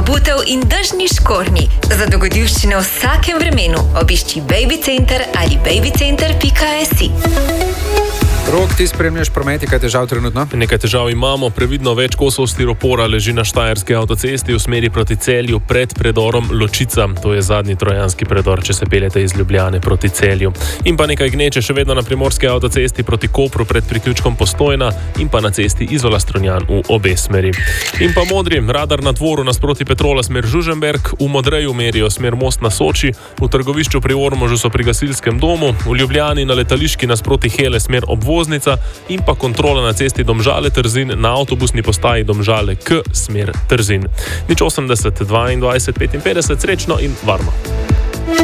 obutev in dežni škornji. Za dogodivščine v vsakem vremenu obišči Baby Center ali babycenter.si. Rok, ti spremljaš promet, kaj težav trenutno? Nekaj težav imamo, previdno več kosov stiropora leži na štajerski avtocesti v smeri proti Celju pred predorom Ločica. To je zadnji trojanski predor, če se peljete iz Ljubljane proti Celju. In pa nekaj gneče še vedno na primorski avtocesti proti Kopru pred priključkom Postojna in pa na cesti Izola-Strunjan v obe smeri. In pa modri, radar na Dvoru nasproti Petrola smer Žuženberg, v Modreju merijo smer Most na Soči, v trgovišču pri Ormožu so pri gasilskem domu, v Ljubljani na letališki nasproti Hele smer Obvoznica in pa kontrola na cesti Domžale-Trzin na avtobusni postaji Domžale K smer Trzin. 080 22 55, srečno in varno.